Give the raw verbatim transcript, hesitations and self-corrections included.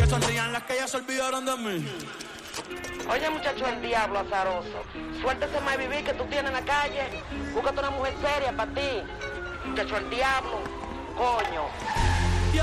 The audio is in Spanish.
sonrían las que ya se olvidaron de mí. Oye, muchacho, el diablo azaroso. Suéltese más vivir que tú tienes en la calle. Búscate una mujer seria para ti. Muchacho, el diablo. Coño.